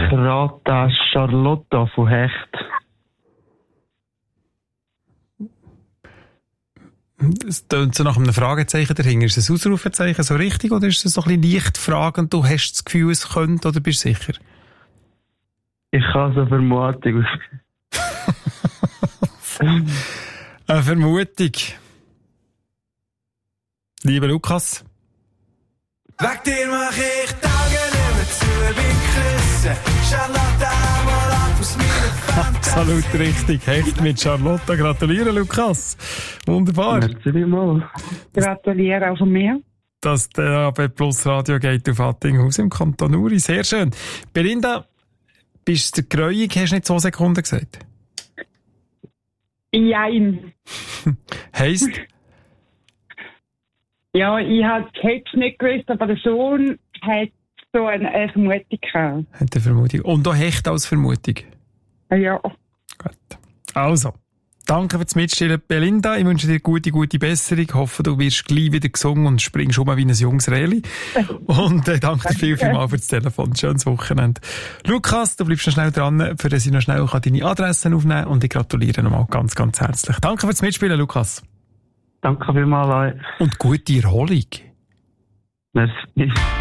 rate Charlotta von Hecht. Es tönt so nach einem Fragezeichen dahinter. Ist es ein Ausrufezeichen so richtig oder ist es so ein bisschen leicht fragend? Du hast das Gefühl, es könnte oder bist du sicher? Ich habe so eine Vermutung. Eine Vermutung. Lieber Lukas. Weg dir mach ich Tage nicht mehr zu, bin gerissen. Charlotte, mal ab aus meiner Fantasie. Absolut richtig. Hecht mit Charlotta. Gratuliere, Lukas. Wunderbar. Merci vielmals. Gratuliere auch von mir. Dass der AB Plus Radio geht auf Attinghaus im Kanton Uri. Sehr schön. Belinda, bist du gräuig? Hast du nicht 2 Sekunden gesagt? Jein. Heisst? Ja, ich hätte es nicht gewusst, aber der Sohn hat so eine Vermutung gehabt. Hat eine Vermutung. Und auch Hecht als Vermutung? Ja. Gut. Also, danke fürs Mitstellen, Belinda. Ich wünsche dir gute Besserung. Ich hoffe, du wirst gleich wieder gesungen und springst schon mal wie ein junges Reli. Und danke dir vielmals für das Telefon. Schönes Wochenende. Lukas, du bleibst noch schnell dran, für dass ich noch schnell deine Adressen aufnehmen kann. Und ich gratuliere nochmal ganz, ganz herzlich. Danke fürs Mitspielen, Lukas. Danke vielmals. Und gute Erholung. Merci.